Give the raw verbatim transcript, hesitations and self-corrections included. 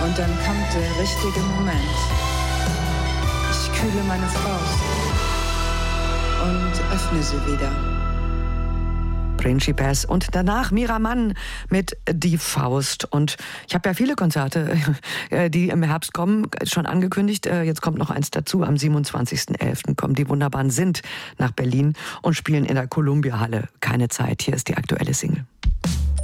Und dann kommt der richtige Moment. Ich kühle meine Faust und öffne sie wieder. Principes und danach Mira Mann mit Die Faust. Und ich habe ja viele Konzerte, die im Herbst kommen, schon angekündigt. Jetzt kommt noch eins dazu. Am siebenundzwanzigsten elften kommen die wunderbaren Sint nach Berlin und spielen in der Columbia Halle. Keine Zeit. Hier ist die aktuelle Single.